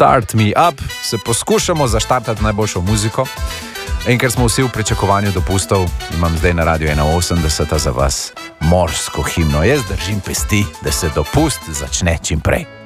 Start Me Up, se poskušamo zaštartati najboljšo muziko. In ker smo vsi v pričakovanju dopustov, imam zdaj na Radio 81 za vas morsko himno. Jaz držim pesti, da se dopust začne čim prej.